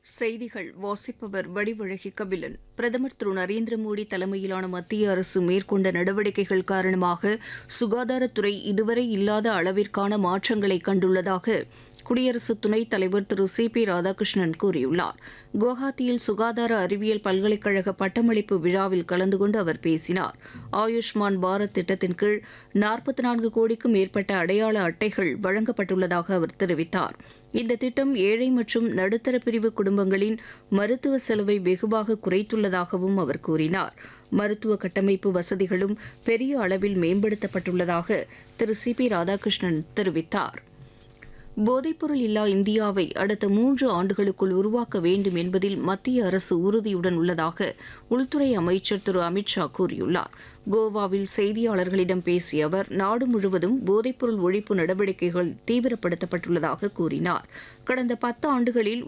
செய்திகள் வாசிப்பவர் வடிவழகி கபிலன். பிரதமர் திரு நரேந்திர மோடி தலைமையிலான மத்திய அரசு மேற்கொண்ட நடவடிக்கைகள் காரணமாக சுகாதாரத்துறை இதுவரை இல்லாத அளவிற்கான மாற்றங்களை கண்டுள்ளதாக குடியரசு துணைத் தலைவர் திரு சி.பி. ராதாகிருஷ்ணன் கூறியுள்ளார். குவஹாத்தியில் சுகாதார அறிவியல் பல்கலைக்கழக பட்டமளிப்பு விழாவில் கலந்து கொண்டு அவர் பேசினார். ஆயுஷ்மான் பாரத் திட்டத்தின் கீழ் 44 கோடிக்கும் மேற்பட்ட அடையாள அட்டைகள் வழங்கப்பட்டுள்ளதாக அவர் தெரிவித்தார். இந்த திட்டம் ஏழை மற்றும் நடுத்தர பிரிவு குடும்பங்களின் மருத்துவ செலவை வெகுவாக குறைத்துள்ளதாகவும் அவர் கூறினார். மருத்துவ கட்டமைப்பு வசதிகளும் பெரிய அளவில் மேம்படுத்தப்பட்டுள்ளதாக திரு சி.பி. ராதாகிருஷ்ணன் தெரிவித்தார். போதைப்பொருள் இல்லா இந்தியாவை அடுத்த 3 ஆண்டுகளுக்குள் உருவாக்க வேண்டும் என்பதில் மத்திய அரசு உறுதியுடன் உள்ளதாக உள்துறை அமைச்சர் திரு அமித் ஷா கூறியுள்ளார். கோவாவில் செய்தியாளர்களிடம் பேசிய அவர் நாடு முழுவதும் போதைப்பொருள் ஒழிப்பு நடவடிக்கைகள் தீவிரப்படுத்தப்பட்டுள்ளதாக கூறினார். கடந்த 10 ஆண்டுகளில்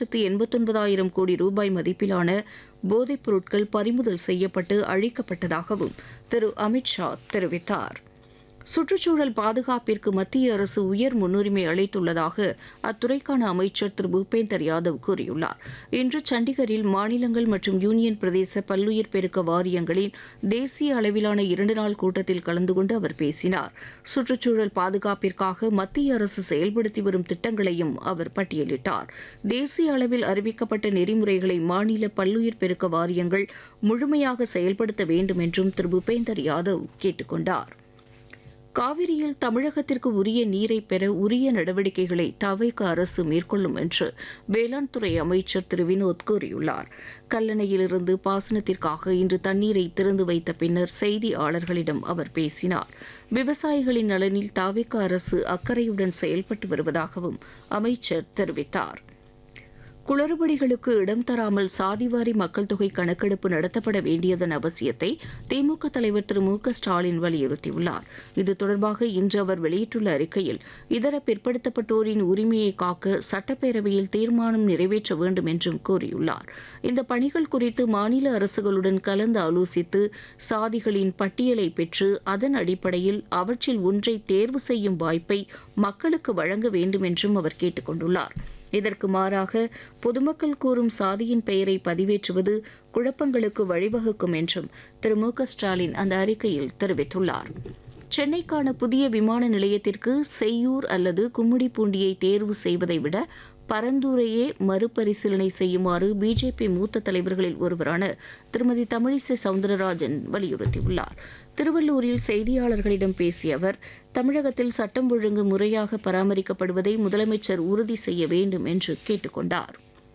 1,89,000 கோடி ரூபாய் மதிப்பிலான போதைப் பொருட்கள் பறிமுதல் செய்யப்பட்டு அழிக்கப்பட்டதாகவும் திரு அமித் ஷா தெரிவித்தார். சுற்றுச்சூழல் பாதுகாப்பிற்கு மத்திய அரசு உயர் முன்னுரிமை அளித்துள்ளதாக அத்துறைக்கான அமைச்சர் திரு பூபேந்தர் யாதவ் கூறியுள்ளார். இன்று சண்டிகரில் மாநிலங்கள் மற்றும் யூனியன் பிரதேச பல்லுயிர் பெருக்க வாரியங்களின் தேசிய அளவிலான 2 நாள் கூட்டத்தில் கலந்து கொண்டு அவர் பேசினார். சுற்றுச்சூழல் பாதுகாப்பிற்காக மத்திய அரசு செயல்படுத்தி வரும் திட்டங்களையும் அவர் பட்டியலிட்டார். தேசிய அளவில் அறிவிக்கப்பட்ட நெறிமுறைகளை மாநில பல்லுயிர் பெருக்க வாரியங்கள் முழுமையாக செயல்படுத்த வேண்டும் என்றும் திரு பூபேந்தர் யாதவ் கேட்டுக் கொண்டார். காவிரியில் தமிழகத்திற்கு உரிய நீரை பெற உரிய நடவடிக்கைகளை தவிக அரசு மேற்கொள்ளும் என்று வேளாண் துறை அமைச்சர் திரு வினோத் கூறியுள்ளார். கல்லணையிலிருந்து பாசனத்திற்காக இன்று தண்ணீரை திறந்து வைத்த பின்னர் செய்தியாளர்களிடம் அவர் பேசினார். விவசாயிகளின் நலனில் தவிக அரசு அக்கறையுடன் செயல்பட்டு வருவதாகவும் அமைச்சர் தெரிவித்தார். குளறுபடிகளுக்கு இடம் தராமல் சாதிவாரி மக்கள் தொகை கணக்கெடுப்பு நடத்தப்பட வேண்டியதன் அவசியத்தை திமுக தலைவர் திரு மு.க.ஸ்டாலின் வலியுறுத்தியுள்ளார். இது தொடர்பாக இன்று அவர் வெளியிட்டுள்ள அறிக்கையில் இதர பிற்படுத்தப்பட்டோரின் உரிமையை காக்க சட்டப்பேரவையில் தீர்மானம் நிறைவேற்ற வேண்டும் என்றும் கூறியுள்ளார். இந்த பணிகள் குறித்து மாநில அரசுகளுடன் கலந்து ஆலோசித்து சாதிகளின் பட்டியலை பெற்று அதன் அடிப்படையில் அவற்றில் ஒன்றை தேர்வு செய்யும் வாய்ப்பை மக்களுக்கு வழங்க வேண்டும் என்றும் அவர் கேட்டுக் கொண்டுள்ளார். இதற்கு மாறாக பொதுமக்கள் கூறும் சாதியின் பெயரை பதிவேற்றுவது குழப்பங்களுக்கு வழிவகுக்கும் என்றும் திரு மு.க.ஸ்டாலின் அந்த அறிக்கையில் தெரிவித்துள்ளார். சென்னைக்கான புதிய விமான நிலையத்திற்கு செய்யூர் அல்லது கும்மிடிப்பூண்டியை தேர்வு செய்வதை விட பரந்தூரையே மறுபரிசீலனை செய்யுமாறு பிஜேபி மூத்த தலைவர்களில் ஒருவரான திருமதி தமிழிசை சவுந்தரராஜன் வலியுறுத்தியுள்ளார். திருவள்ளூரில் செய்தியாளர்களிடம் பேசிய அவர் தமிழகத்தில் சட்டம் ஒழுங்கு முறையாக பராமரிக்கப்படுவதை முதலமைச்சர் உறுதி செய்ய வேண்டும் என்று கேட்டுக் கொண்டார்.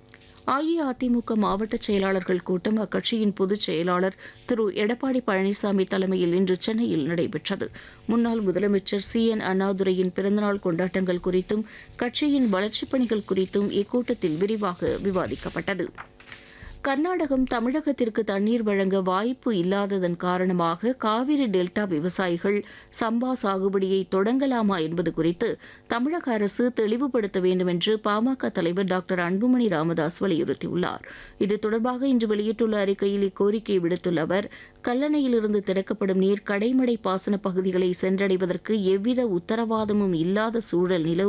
அஇஅதிமுக மாவட்ட செயலாளர்கள் கூட்டம் அக்கட்சியின் பொதுச் செயலாளர் திரு எடப்பாடி பழனிசாமி தலைமையில் இன்று சென்னையில் நடைபெற்றது. முன்னாள் முதலமைச்சர் சி.என். அண்ணாதுரையின் பிறந்தநாள் கொண்டாட்டங்கள் குறித்தும் கட்சியின் வளர்ச்சிப் பணிகள் குறித்தும் இக்கூட்டத்தில் விரிவாக விவாதிக்கப்பட்டது. கர்நாடகம் தமிழகத்திற்கு தண்ணீர் வழங்க வாய்ப்பு இல்லாததன் காரணமாக காவிரி டெல்டா விவசாயிகள் சம்பா சாகுபடியை தொடங்கலாமா என்பது குறித்து தமிழக அரசு தெளிவுபடுத்த வேண்டும் என்று பாமக தலைவர் டாக்டர் அன்புமணி ராமதாஸ் வலியுறுத்தியுள்ளார். இது தொடர்பாக இன்று வெளியிட்டுள்ள அறிக்கையில் இக்கோரிக்கையை விடுத்துள்ள அவர் கல்லணையிலிருந்து திறக்கப்படும் நீர் கடைமடை பாசன பகுதிகளை சென்றடைவதற்கு எவ்வித உத்தரவாதமும் இல்லாத சூழல் நிலவு